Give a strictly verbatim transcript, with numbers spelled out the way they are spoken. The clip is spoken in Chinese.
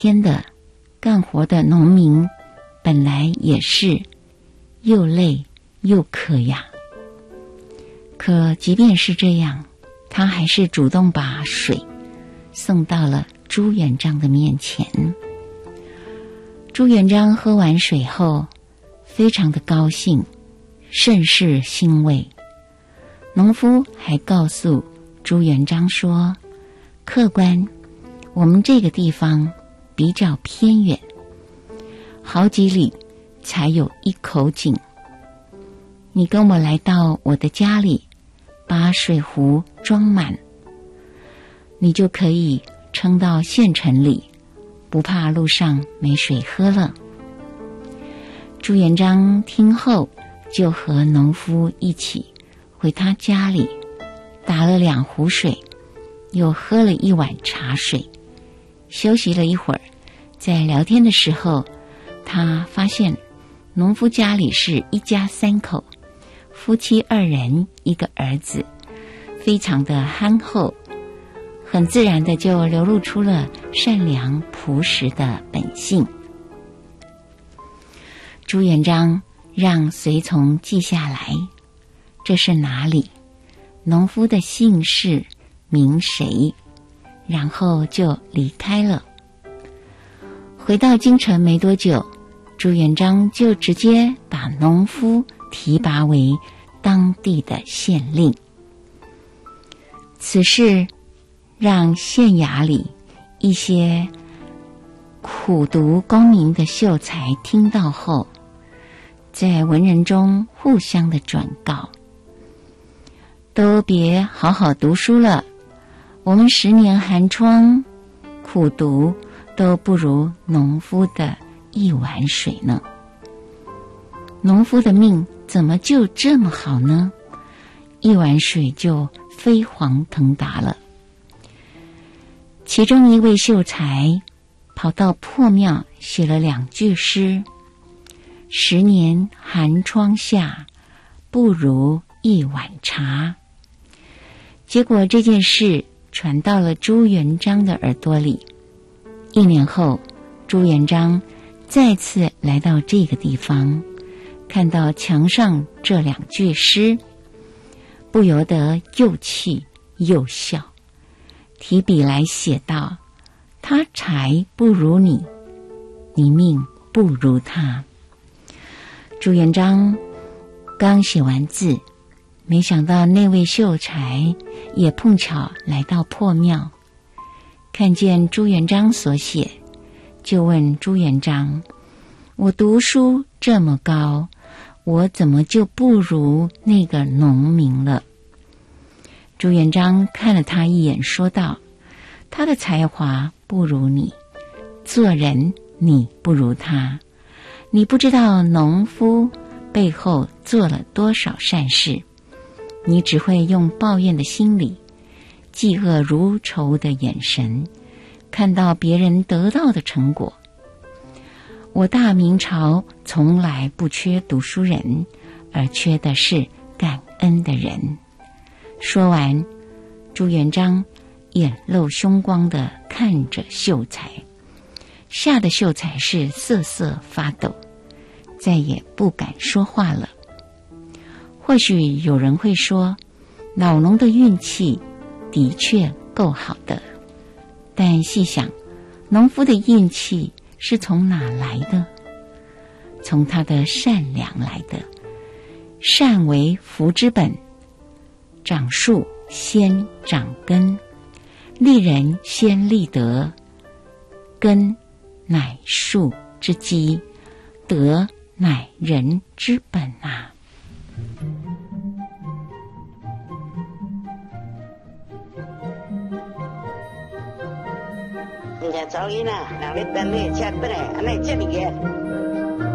天的干活的农民本来也是又累又渴呀。可即便是这样，他还是主动把水送到了朱元璋的面前。朱元璋喝完水后非常的高兴，甚是欣慰。农夫还告诉朱元璋说，客官，我们这个地方比较偏远，好几里才有一口井，你跟我来到我的家里，把水壶装满，你就可以撑到县城里，不怕路上没水喝了。朱元璋听后，就和农夫一起回他家里，打了两壶水，又喝了一碗茶水，休息了一会儿。在聊天的时候，他发现农夫家里是一家三口，夫妻二人，一个儿子，非常的憨厚，很自然的就流露出了善良朴实的本性。朱元璋让随从记下来，这是哪里，农夫的姓氏名谁，然后就离开了。回到京城没多久，朱元璋就直接把农夫提拔为当地的县令。此事让县衙里一些苦读功名的秀才听到后，在文人中互相的转告，都别好好读书了，我们十年寒窗苦读都不如农夫的一碗水呢。农夫的命怎么就这么好呢？一碗水就飞黄腾达了。其中一位秀才跑到破庙写了两句诗，十年寒窗下，不如一碗茶。结果这件事传到了朱元璋的耳朵里。一年后，朱元璋再次来到这个地方，看到墙上这两句诗，不由得又气又笑，提笔来写道：他才不如你，你命不如他。朱元璋刚写完字，没想到那位秀才也碰巧来到破庙，看见朱元璋所写，就问朱元璋：我读书这么高，我怎么就不如那个农民了？朱元璋看了他一眼，说道：他的才华不如你，做人你不如他，你不知道农夫背后做了多少善事，你只会用抱怨的心理，嫉恶如仇的眼神，看到别人得到的成果。我大明朝从来不缺读书人，而缺的是感恩的人。说完，朱元璋眼露凶光地看着秀才，吓得秀才是瑟瑟发抖，再也不敢说话了。或许有人会说，老农的运气的确够好的，但细想，农夫的运气是从哪来的？从他的善良来的。善为福之本，长树先长根，立人先立德，根乃树之基，德乃人之本啊。 nhà cháu ý là làm biết tên này chặt bên này anh này chết bị ghét